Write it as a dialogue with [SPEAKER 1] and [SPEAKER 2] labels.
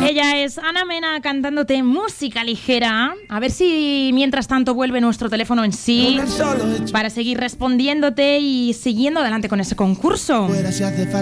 [SPEAKER 1] Ella es Ana Mena cantándote música ligera. A ver si mientras tanto vuelve nuestro teléfono en sí para seguir respondiéndote y siguiendo adelante con ese concurso.